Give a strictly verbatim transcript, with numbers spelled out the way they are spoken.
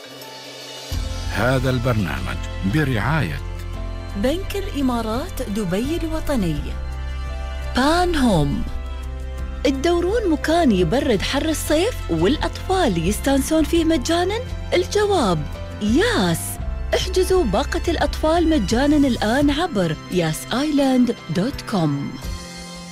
هذا البرنامج برعاية بنك الإمارات دبي الوطني، بان هوم، تدورون مكان يبرد حر الصيف والأطفال يستانسون فيه مجاناً؟ الجواب ياس. احجزوا باقة الأطفال مجاناً الآن عبر ياس آيلاند دوت كوم.